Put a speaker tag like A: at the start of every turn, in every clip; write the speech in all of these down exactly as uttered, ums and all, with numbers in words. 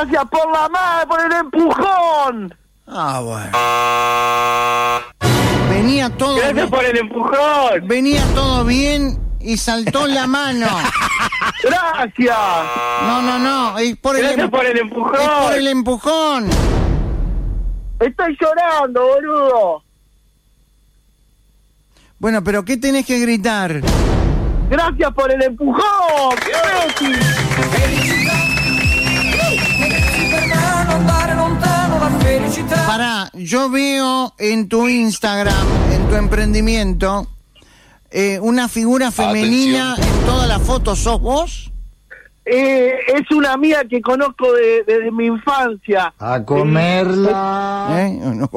A: Gracias por la mano, por el empujón.
B: Ah, bueno. Venía todo
A: Gracias
B: bien.
A: por el empujón.
B: Venía todo bien y saltó la mano.
A: Gracias.
B: No, no, no. Es por el,
A: Gracias
B: em-
A: por el empujón.
B: es por el empujón.
A: Estoy llorando, boludo.
B: Bueno, pero ¿qué tenés que gritar?
A: Gracias por el empujón. ¡Qué imbécil!
B: Pará, yo veo en tu Instagram, en tu emprendimiento, eh, una figura femenina en todas las fotos. ¿Sos vos?
A: Eh, es una amiga que conozco de- desde mi infancia.
C: A comerla.
B: ¿Eh? ¿O no?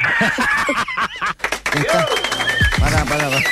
B: Está- Pará, pará, pará.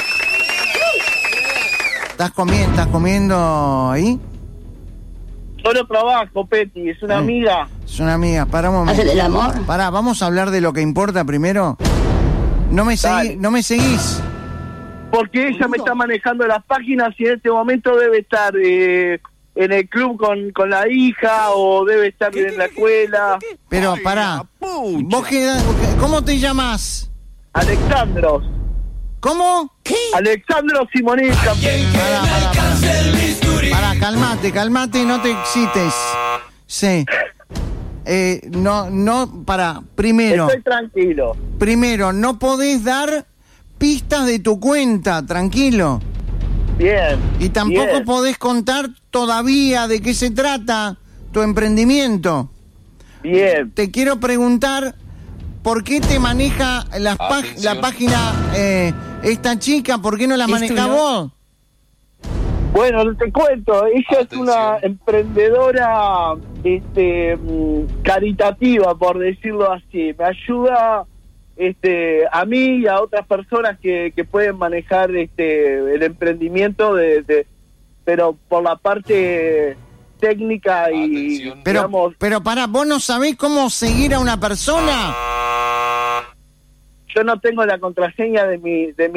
B: ¿Estás comiendo, estás comiendo ahí?
A: Solo trabajo, Peti, es una
B: Eh.
A: amiga.
B: Es una amiga, para un momento.
D: ¿Haces el amor?
B: Pará, vamos a hablar de lo que importa primero. No me
A: Dale.
B: seguí, no me seguís.
A: Porque ella me está manejando las páginas y en este momento debe estar eh, en el club con, con la hija o debe estar en la escuela.
B: Pero pará. ¿Vos qué, cómo te llamas?
A: Alexandros.
B: ¿Cómo?
A: Alexandro Simonesca.
B: Pará, pará, pará. Pará, calmate, calmate, no te excites. Sí. Eh, no, no, pará. Primero,
A: Estoy tranquilo.
B: primero, no podés dar pistas de tu cuenta, tranquilo.
A: Bien.
B: Y tampoco
A: bien.
B: podés contar todavía de qué se trata tu emprendimiento.
A: Bien.
B: Te quiero preguntar, ¿por qué te maneja las pag- la página eh, esta chica? ¿Por qué no la maneja vos?
A: Bueno, te cuento, ella es una emprendedora este mm, caritativa, por decirlo así. Me ayuda este a mí y a otras personas que, que pueden manejar este el emprendimiento de, de pero por la parte técnica y
B: Pero,
A: digamos,
B: pero pará, ¿vos no sabés cómo seguir a una persona?
A: yo no tengo la contraseña de mi de mi